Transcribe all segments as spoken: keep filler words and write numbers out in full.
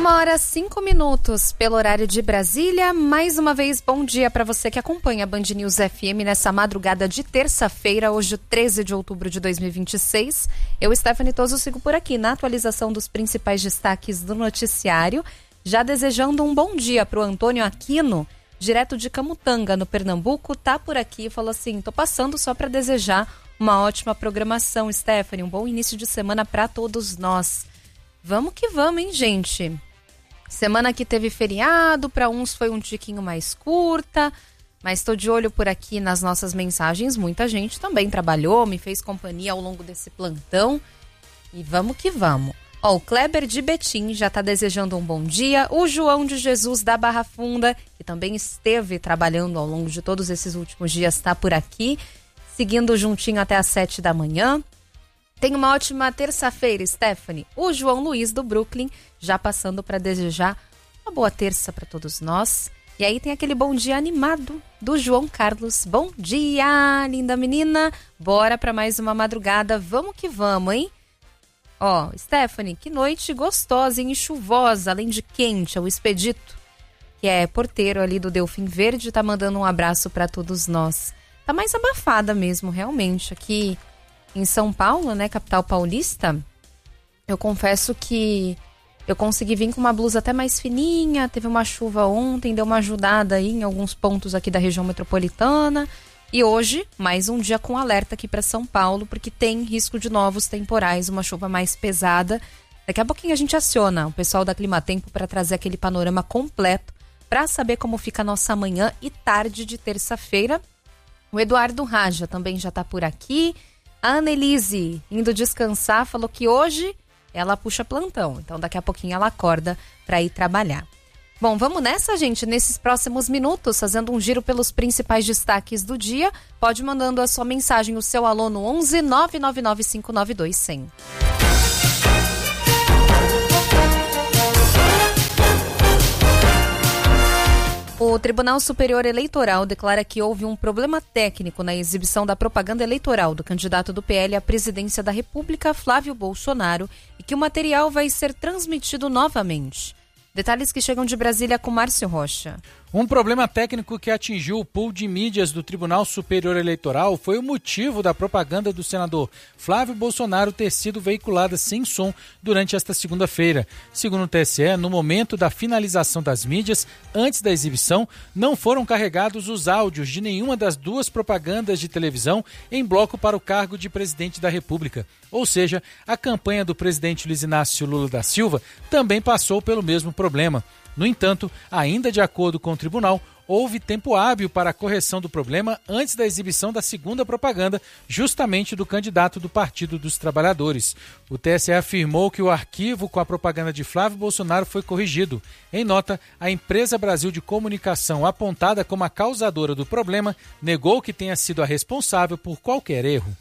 Uma hora cinco minutos pelo horário de Brasília. Mais uma vez, bom dia para você que acompanha a Band News F M nessa madrugada de terça-feira, hoje treze de outubro de dois mil e vinte e seis. Eu, Stephanie Toso, sigo por aqui na atualização dos principais destaques do noticiário, já desejando um bom dia para o Antônio Aquino, direto de Camutanga, no Pernambuco. Tá por aqui e falou assim: tô passando só para desejar uma ótima programação, Stephanie, um bom início de semana para todos nós. Vamos que vamos, hein, gente? Semana que teve feriado, para uns foi um tiquinho mais curta, mas estou de olho por aqui nas nossas mensagens. Muita gente também trabalhou, me fez companhia ao longo desse plantão. E vamos que vamos. Ó, o Kleber de Betim já está desejando um bom dia. O João de Jesus da Barra Funda, que também esteve trabalhando ao longo de todos esses últimos dias, está por aqui, seguindo juntinho até às sete da manhã. Tenha uma ótima terça-feira, Stephanie. O João Luiz do Brooklyn já passando para desejar uma boa terça para todos nós. E aí tem aquele bom dia animado do João Carlos. Bom dia, linda menina. Bora para mais uma madrugada. Vamos que vamos, hein? Ó, Stephanie, que noite gostosa e chuvosa, além de quente. É o Expedito, que é porteiro ali do Delfim Verde, tá mandando um abraço para todos nós. Tá mais abafada mesmo, realmente, aqui em São Paulo, né, capital paulista. Eu confesso que eu consegui vir com uma blusa até mais fininha, teve uma chuva ontem, deu uma ajudada aí em alguns pontos aqui da região metropolitana. E hoje, mais um dia com alerta aqui para São Paulo, porque tem risco de novos temporais, uma chuva mais pesada. Daqui a pouquinho a gente aciona o pessoal da Climatempo para trazer aquele panorama completo, para saber como fica a nossa manhã e tarde de terça-feira. O Eduardo Raja também já está por aqui. A Annelise, indo descansar, falou que hoje ela puxa plantão. Então daqui a pouquinho ela acorda para ir trabalhar. Bom, vamos nessa, gente, nesses próximos minutos, fazendo um giro pelos principais destaques do dia. Pode mandando a sua mensagem, o seu alô no onze nove nove nove cinco nove dois zero zero. O Tribunal Superior Eleitoral declara que houve um problema técnico na exibição da propaganda eleitoral do candidato do P L à presidência da República, Flávio Bolsonaro, e que o material vai ser transmitido novamente. Detalhes que chegam de Brasília com Márcio Rocha. Um problema técnico que atingiu o pool de mídias do Tribunal Superior Eleitoral foi o motivo da propaganda do senador Flávio Bolsonaro ter sido veiculada sem som durante esta segunda-feira. Segundo o T S E, no momento da finalização das mídias, antes da exibição, não foram carregados os áudios de nenhuma das duas propagandas de televisão em bloco para o cargo de presidente da República. Ou seja, a campanha do presidente Luiz Inácio Lula da Silva também passou pelo mesmo problema. No entanto, ainda de acordo com o tribunal, houve tempo hábil para a correção do problema antes da exibição da segunda propaganda, justamente do candidato do Partido dos Trabalhadores. O T S E afirmou que o arquivo com a propaganda de Flávio Bolsonaro foi corrigido. Em nota, a Empresa Brasil de Comunicação, apontada como a causadora do problema, negou que tenha sido a responsável por qualquer erro.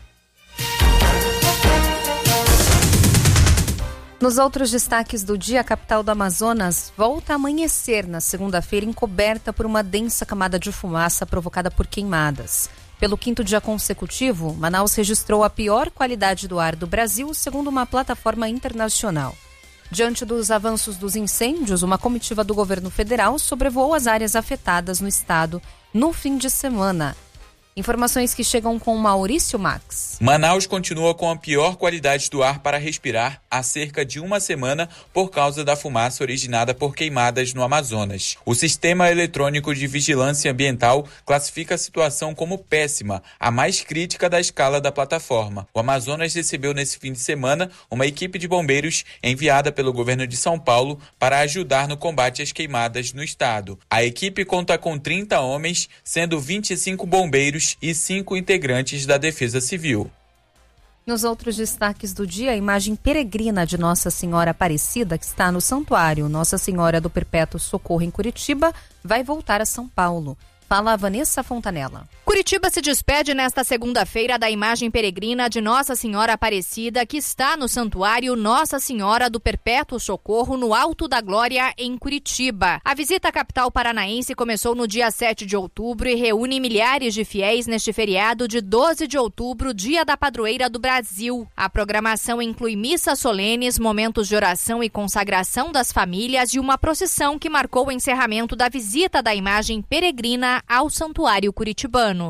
Nos outros destaques do dia, a capital do Amazonas volta a amanhecer na segunda-feira encoberta por uma densa camada de fumaça provocada por queimadas. Pelo quinto dia consecutivo, Manaus registrou a pior qualidade do ar do Brasil, segundo uma plataforma internacional. Diante dos avanços dos incêndios, uma comitiva do governo federal sobrevoou as áreas afetadas no estado no fim de semana. Informações que chegam com Maurício Max. Manaus continua com a pior qualidade do ar para respirar há cerca de uma semana por causa da fumaça originada por queimadas no Amazonas. O Sistema Eletrônico de Vigilância Ambiental classifica a situação como péssima, a mais crítica da escala da plataforma. O Amazonas recebeu nesse fim de semana uma equipe de bombeiros enviada pelo governo de São Paulo para ajudar no combate às queimadas no estado. A equipe conta com trinta homens, sendo vinte e cinco bombeiros e cinco integrantes da Defesa Civil. Nos outros destaques do dia, a imagem peregrina de Nossa Senhora Aparecida, que está no Santuário Nossa Senhora do Perpétuo Socorro em Curitiba, vai voltar a São Paulo. fala a Vanessa Fontanella. Curitiba se despede nesta segunda-feira da imagem peregrina de Nossa Senhora Aparecida, que está no Santuário Nossa Senhora do Perpétuo Socorro, no Alto da Glória, em Curitiba. A visita à capital paranaense começou no dia sete de outubro e reúne milhares de fiéis neste feriado de doze de outubro, dia da padroeira do Brasil. A programação inclui missas solenes, momentos de oração e consagração das famílias e uma procissão que marcou o encerramento da visita da imagem peregrina ao Santuário Curitibano.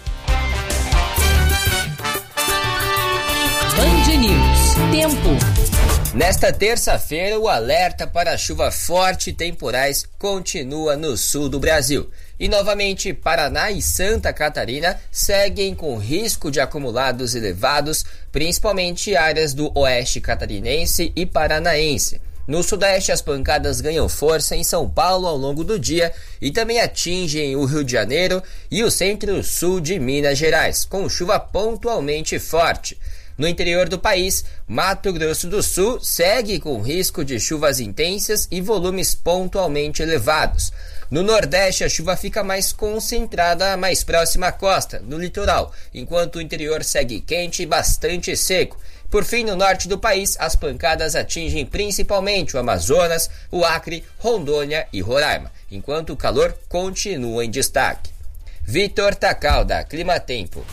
Band News. Tempo. Nesta terça-feira, o alerta para chuva forte e temporais continua no sul do Brasil. E novamente, Paraná e Santa Catarina seguem com risco de acumulados elevados, principalmente áreas do oeste catarinense e paranaense. No sudeste, as pancadas ganham força em São Paulo ao longo do dia e também atingem o Rio de Janeiro e o centro-sul de Minas Gerais, com chuva pontualmente forte. No interior do país, Mato Grosso do Sul segue com risco de chuvas intensas e volumes pontualmente elevados. No Nordeste, a chuva fica mais concentrada mais próxima à costa, no litoral, enquanto o interior segue quente e bastante seco. Por fim, no norte do país, as pancadas atingem principalmente o Amazonas, o Acre, Rondônia e Roraima, enquanto o calor continua em destaque. Vitor Tacal, da Climatempo.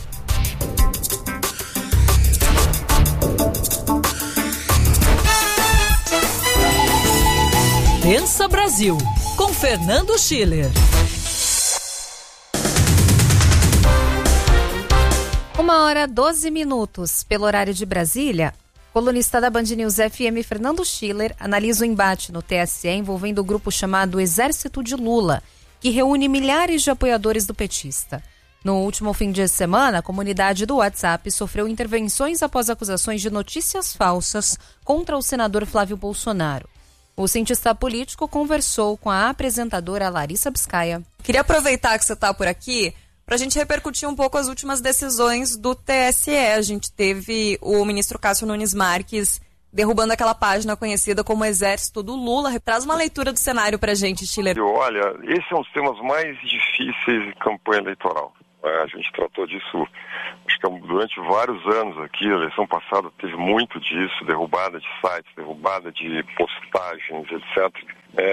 Pensa Brasil, com Fernando Schiller. Uma hora doze minutos, pelo horário de Brasília. Colunista da Band News F M, Fernando Schiller, analisa o embate no T S E envolvendo o grupo chamado Exército de Lula, que reúne milhares de apoiadores do petista. No último fim de semana, a comunidade do WhatsApp sofreu intervenções após acusações de notícias falsas contra o senador Flávio Bolsonaro. O cientista político conversou com a apresentadora Larissa Biscaia. Queria aproveitar que você está por aqui para a gente repercutir um pouco as últimas decisões do T S E. A gente teve o ministro Cássio Nunes Marques derrubando aquela página conhecida como Exército do Lula. Traz uma leitura do cenário para a gente, Schiller. Olha, esse é um dos temas mais difíceis de campanha eleitoral. A gente tratou disso, acho que durante vários anos aqui. A eleição passada teve muito disso, derrubada de sites, derrubada de postagens, etcétera.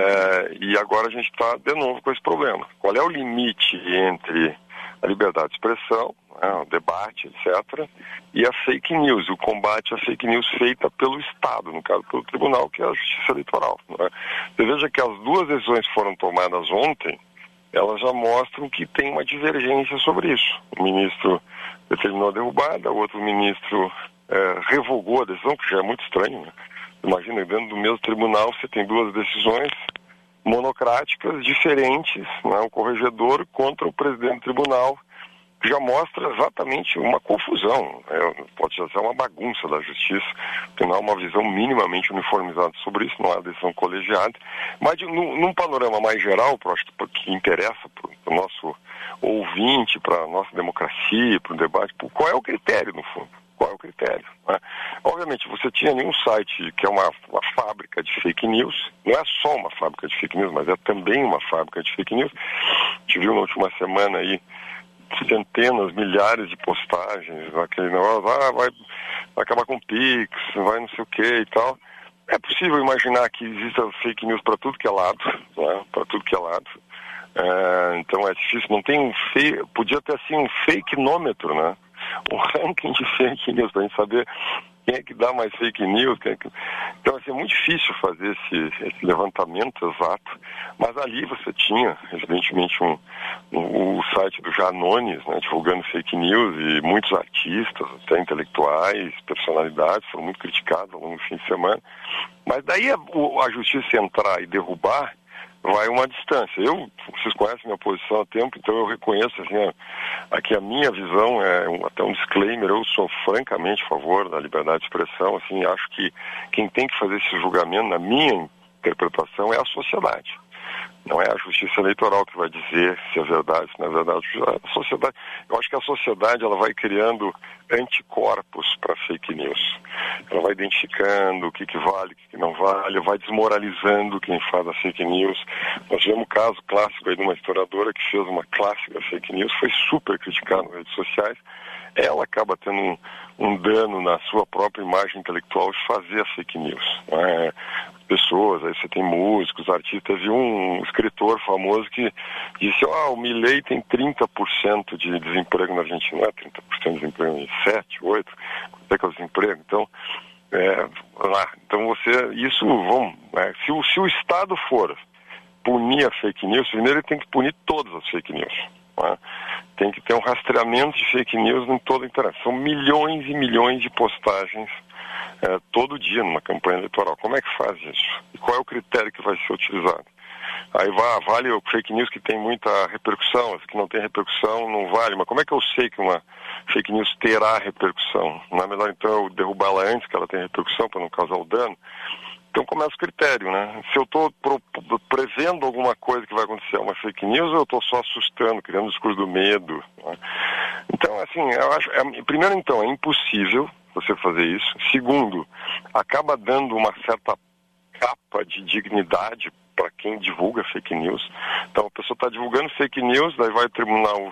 É, e agora a gente está de novo com esse problema. Qual é o limite entre a liberdade de expressão, né, o debate, etcétera, e a fake news, o combate à fake news feita pelo Estado, no caso pelo Tribunal, que é a Justiça Eleitoral. Né? Você veja que as duas decisões que foram tomadas ontem, elas já mostram que tem uma divergência sobre isso. O ministro determinou a derrubada, o outro ministro é, revogou a decisão, que já é muito estranho. Né? Imagina, dentro do mesmo tribunal você tem duas decisões monocráticas, diferentes, né? O corregedor contra o presidente do tribunal, que já mostra exatamente uma confusão. É, pode já ser uma bagunça da justiça, porque não há uma visão minimamente uniformizada sobre isso, não há decisão colegiada. Mas de, num, num panorama mais geral, pro, que interessa para o nosso ouvinte, para a nossa democracia, para o debate, qual é o critério, no fundo? Qual é o critério? Né? Obviamente, você tinha nenhum site que é uma, uma fábrica de fake news, não é só uma fábrica de fake news, mas é também uma fábrica de fake news. A gente viu na última semana aí centenas, milhares de postagens, aquele negócio, ah, vai, vai acabar com o Pix, vai não sei o que e tal. É possível imaginar que exista fake news para tudo que é lado, né? Para tudo que é lado. É, então é difícil, não tem um fake, podia ter assim um fakenômetro, né? Um ranking de fake news para a gente saber quem é que dá mais fake news. Quem é que... Então, assim, é muito difícil fazer esse, esse levantamento exato, mas ali você tinha, evidentemente, um, um, o site do Janones, né, divulgando fake news, e muitos artistas, até intelectuais, personalidades foram muito criticados ao longo do fim de semana. Mas daí a, a justiça entrar e derrubar vai uma distância. Eu, vocês conhecem minha posição há tempo, então eu reconheço, assim, aqui a minha visão, é um, até um disclaimer, eu sou francamente a favor da liberdade de expressão, assim, acho que quem tem que fazer esse julgamento, na minha interpretação, é a sociedade. Não é a justiça eleitoral que vai dizer se é verdade, se não é verdade. A sociedade, eu acho que a sociedade ela vai criando anticorpos para fake news. Ela vai identificando o que, que vale, o que, que não vale, vai desmoralizando quem faz a fake news. Nós tivemos um caso clássico aí de uma historiadora que fez uma clássica fake news, foi super criticada nas redes sociais. Ela acaba tendo um, um dano na sua própria imagem intelectual de fazer a fake news. É, pessoas, aí você tem músicos, artistas. Teve um escritor famoso que disse, ó, oh, o Milei tem trinta por cento de desemprego na Argentina. Não é trinta por cento de desemprego, é sete, oito por cento. Quanto é que é o desemprego? Então, é, lá, então você, isso, vamos, é, se, o, se o Estado for punir a fake news, primeiro ele tem que punir todas as fake news. Né? Tem que ter um rastreamento de fake news em toda a internet. São milhões e milhões de postagens é, todo dia numa campanha eleitoral. Como é que faz isso? E qual é o critério que vai ser utilizado? Aí vai, vale o fake news que tem muita repercussão, as que não tem repercussão não vale. Mas como é que eu sei que uma fake news terá repercussão? Não é melhor então eu derrubá-la antes que ela tenha repercussão para não causar o dano? Então começa o critério, né? Se eu estou prevendo alguma coisa que vai acontecer, uma fake news, ou eu estou só assustando, criando o discurso do medo. Né? Então, assim, eu acho... É, primeiro, então, é impossível você fazer isso. Segundo, acaba dando uma certa capa de dignidade para quem divulga fake news. Então, a pessoa está divulgando fake news, daí vai ao tribunal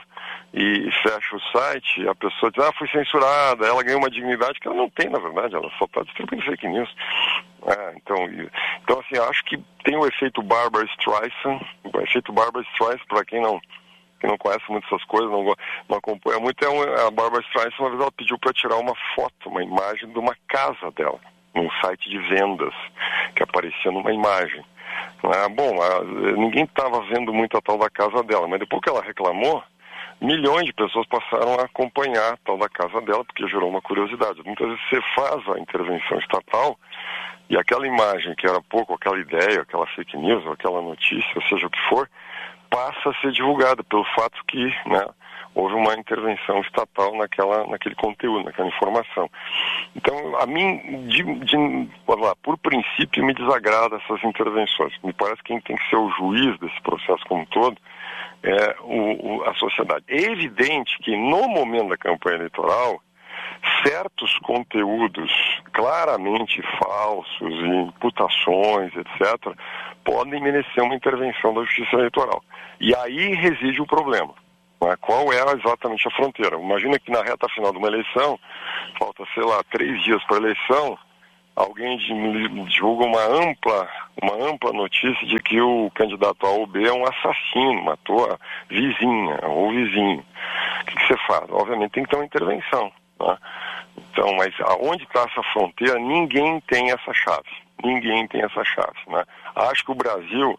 e fecha o site, a pessoa diz, ah, foi censurada, ela ganhou uma dignidade que ela não tem, na verdade, ela só está distribuindo fake news. Ah, então, então, assim, eu acho que tem o efeito Barbra Streisand, o efeito Barbra Streisand, para quem não, quem não conhece muito essas coisas, não, não acompanha muito, é um, a Barbra Streisand, uma vez ela pediu para tirar uma foto, uma imagem de uma casa dela, num site de vendas, que aparecia numa imagem. Ah, bom, a, ninguém estava vendo muito a tal da casa dela, mas depois que ela reclamou, milhões de pessoas passaram a acompanhar a tal da casa dela, porque gerou uma curiosidade. Muitas vezes você faz a intervenção estatal e aquela imagem que era pouco, aquela ideia, aquela fake news, aquela notícia, seja o que for, passa a ser divulgada pelo fato que, né, houve uma intervenção estatal naquela, naquele conteúdo, naquela informação. Então, a mim, de, de, lá, por princípio, me desagrada essas intervenções. Me parece que quem tem que ser o juiz desse processo como um todo é o, o, a sociedade. É evidente que, no momento da campanha eleitoral, certos conteúdos claramente falsos, imputações, etcétera, podem merecer uma intervenção da Justiça Eleitoral. E aí reside o problema. Qual é exatamente a fronteira? Imagina que na reta final de uma eleição, falta, sei lá, três dias para a eleição, alguém divulga uma ampla, uma ampla notícia de que o candidato A ou B é um assassino, matou a vizinha ou vizinho. O que, que você faz? Obviamente tem que ter uma intervenção. Né? Então, mas aonde está essa fronteira, ninguém tem essa chave. Ninguém tem essa chave. Né? Acho que o Brasil...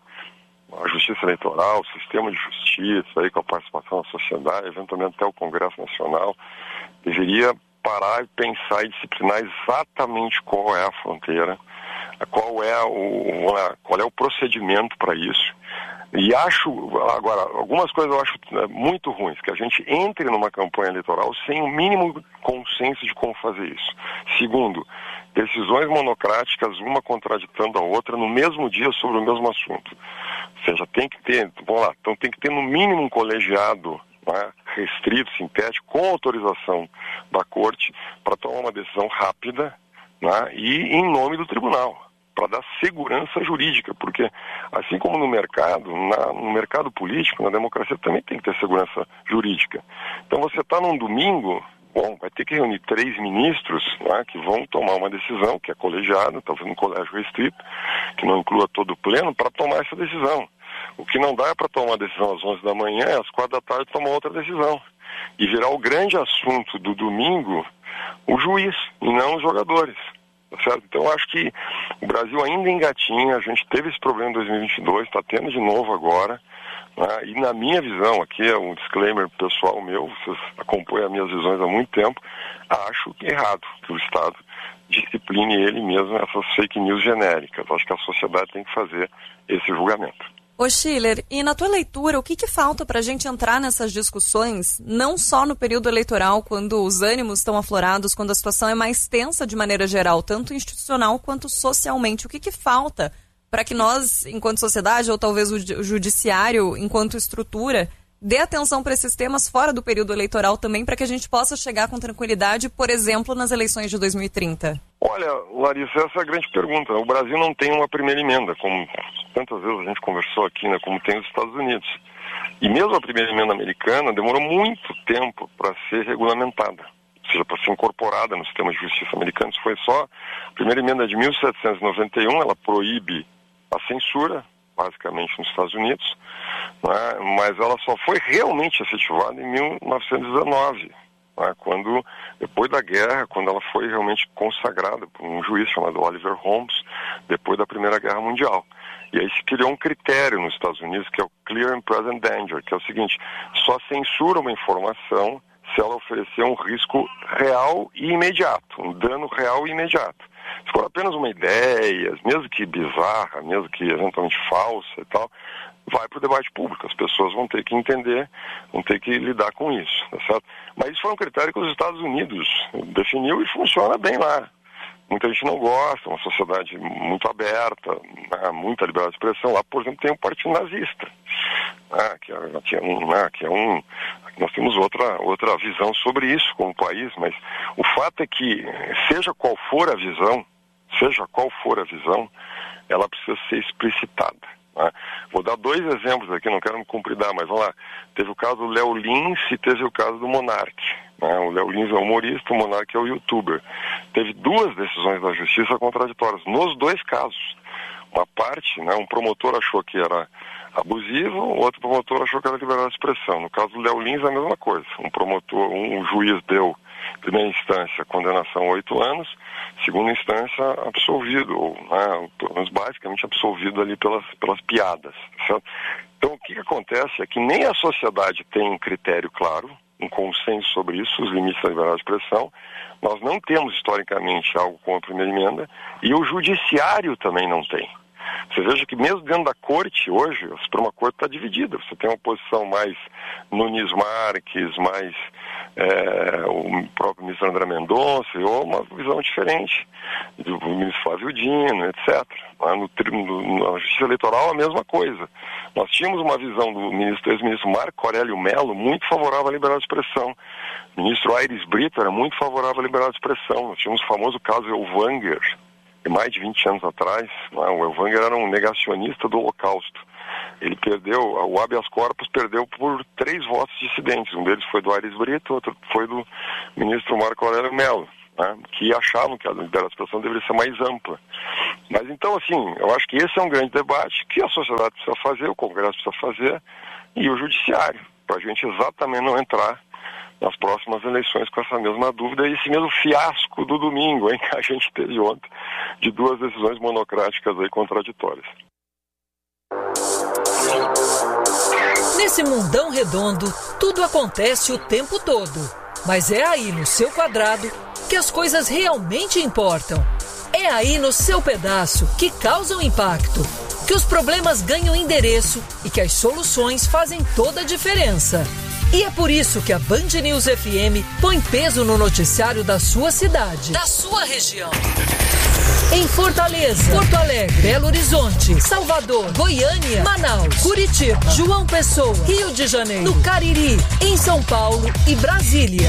a Justiça Eleitoral, o sistema de justiça, aí, com a participação da sociedade, eventualmente até o Congresso Nacional, deveria parar e pensar e disciplinar exatamente qual é a fronteira, qual é o, qual é o procedimento para isso. E acho, agora, algumas coisas eu acho muito ruins, que a gente entre numa campanha eleitoral sem o mínimo consenso de como fazer isso. Segundo, decisões monocráticas, uma contraditando a outra, no mesmo dia sobre o mesmo assunto. Ou seja, tem que ter, vamos lá, então tem que ter no mínimo um colegiado, né, restrito, sintético, com autorização da corte, para tomar uma decisão rápida, né, e em nome do tribunal, para dar segurança jurídica, porque assim como no mercado, na, no mercado político, na democracia também tem que ter segurança jurídica. Então você está num domingo, bom, vai ter que reunir três ministros, né, que vão tomar uma decisão, que é colegiada, talvez um colégio restrito, que não inclua todo o pleno, para tomar essa decisão. O que não dá é para tomar uma decisão às onze da manhã e às quatro da tarde tomar outra decisão. E virar o grande assunto do domingo o juiz, e não os jogadores. Certo? Então eu acho que o Brasil ainda engatinha, a gente teve esse problema em dois mil e vinte e dois, está tendo de novo agora, né? E na minha visão, aqui é um disclaimer pessoal meu, vocês acompanham as minhas visões há muito tempo, acho que é errado que o Estado discipline ele mesmo essas fake news genéricas. Acho que a sociedade tem que fazer esse julgamento. Ô Schiller, e na tua leitura, o que, que falta para a gente entrar nessas discussões, não só no período eleitoral, quando os ânimos estão aflorados, quando a situação é mais tensa de maneira geral, tanto institucional quanto socialmente? O que, que falta para que nós, enquanto sociedade, ou talvez o judiciário, enquanto estrutura, dê atenção para esses temas fora do período eleitoral também, para que a gente possa chegar com tranquilidade, por exemplo, nas eleições de dois mil e trinta? Olha, Larissa, essa é a grande pergunta. O Brasil não tem uma primeira emenda, como tantas vezes a gente conversou aqui, né, como tem os Estados Unidos. E mesmo a primeira emenda americana demorou muito tempo para ser regulamentada, ou seja, para ser incorporada no sistema de justiça americano. Isso foi só a primeira emenda de mil setecentos e noventa e um, ela proíbe a censura, basicamente nos Estados Unidos, né? Mas ela só foi realmente efetivada em mil novecentos e dezenove, né? Quando, depois da guerra, quando ela foi realmente consagrada por um juiz chamado Oliver Holmes, depois da Primeira Guerra Mundial. E aí se criou um critério nos Estados Unidos, que é o Clear and Present Danger, que é o seguinte: só censura uma informação se ela oferecer um risco real e imediato, um dano real e imediato. Se for apenas uma ideia, mesmo que bizarra, mesmo que eventualmente falsa e tal, vai para o debate público. As pessoas vão ter que entender, vão ter que lidar com isso, tá certo? Mas isso foi um critério que os Estados Unidos definiu e funciona bem lá. Muita gente não gosta, uma sociedade muito aberta, né, muita liberdade de expressão. Lá, por exemplo, tem o Partido Nazista, né, que, é, que, é um, né, que é um... Nós temos outra, outra visão sobre isso como país, mas o fato é que, seja qual for a visão, seja qual for a visão, ela precisa ser explicitada. Né? Vou dar dois exemplos aqui, não quero me compridar, mas vamos lá. Teve o caso do Léo Lins e teve o caso do Monark. Né? O Léo Lins é humorista, o Monark é o youtuber. Teve duas decisões da justiça contraditórias, nos dois casos. Uma parte, né, um promotor achou que era abusivo, o outro promotor achou que era liberdade de expressão. No caso do Léo Lins é a mesma coisa. Um promotor, um, um juiz deu, em primeira instância, condenação a oito anos, segunda instância, absolvido, ou, né, pelo menos basicamente absolvido ali pelas, pelas piadas. Certo? Então, o que, que acontece é que nem a sociedade tem um critério claro, um consenso sobre isso, os limites da liberdade de expressão. Nós não temos, historicamente, algo como a primeira emenda, e o judiciário também não tem. Você veja que mesmo dentro da corte, hoje, a Suprema Corte está dividida. Você tem uma posição mais Nunes Marques, mais é, o próprio ministro André Mendonça, ou uma visão diferente do ministro Flávio Dino, etcétera. No, no, na Justiça Eleitoral, a mesma coisa. Nós tínhamos uma visão do ministro, ex-ministro Marco Aurélio Mello muito favorável à liberdade de expressão. O ministro Aires Brito era muito favorável à liberdade de expressão. Nós tínhamos o famoso caso Elvanger, de mais de vinte anos atrás. Né? O Elvanger era um negacionista do Holocausto. Ele perdeu, o habeas corpus perdeu por três votos dissidentes. Um deles foi do Aires Brito, outro foi do ministro Marco Aurélio Mello, né? Que achavam que a liberdade de expressão deveria ser mais ampla. Mas então, assim, eu acho que esse é um grande debate que a sociedade precisa fazer, o Congresso precisa fazer, e o Judiciário, para a gente exatamente não entrar nas próximas eleições com essa mesma dúvida e esse mesmo fiasco do domingo, hein, que a gente teve ontem, de duas decisões monocráticas aí contraditórias. Nesse mundão redondo, tudo acontece o tempo todo. Mas é aí no seu quadrado que as coisas realmente importam. É aí no seu pedaço que causam impacto, que os problemas ganham endereço e que as soluções fazem toda a diferença. E é por isso que a Band News F M põe peso no noticiário da sua cidade, da sua região. Em Fortaleza, Porto Alegre, Belo Horizonte, Salvador, Goiânia, Manaus, Curitiba, João Pessoa, Rio de Janeiro, no Cariri, em São Paulo e Brasília.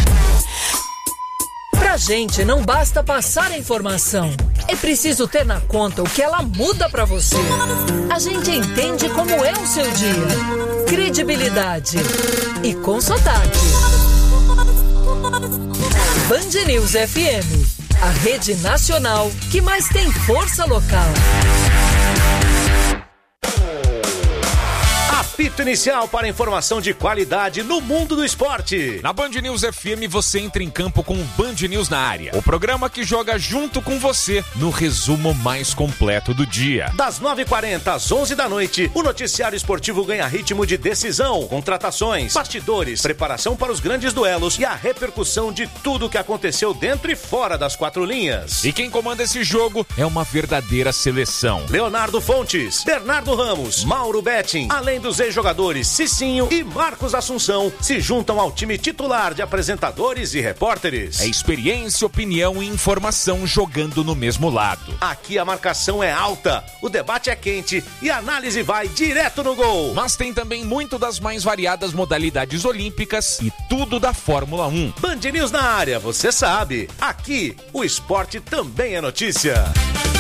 Pra gente não basta passar a informação, é preciso ter na conta o que ela muda pra você. A gente entende como é o seu dia. Credibilidade e com sotaque. Band News F M, a rede nacional que mais tem força local. Apito inicial para informação de qualidade no mundo do esporte. Na Band News F M você entra em campo com o Band News na área. O programa que joga junto com você no resumo mais completo do dia. Das nove e quarenta às onze da noite, o noticiário esportivo ganha ritmo de decisão, contratações, bastidores, preparação para os grandes duelos e a repercussão de tudo que aconteceu dentro e fora das quatro linhas. E quem comanda esse jogo é uma verdadeira seleção. Leonardo Fontes, Bernardo Ramos, Mauro Betting, além dos três jogadores, Cicinho e Marcos Assunção, se juntam ao time titular de apresentadores e repórteres. É experiência, opinião e informação jogando no mesmo lado. Aqui a marcação é alta, o debate é quente e a análise vai direto no gol. Mas tem também muito das mais variadas modalidades olímpicas e tudo da Fórmula um. Band News na área, você sabe. Aqui, o esporte também é notícia.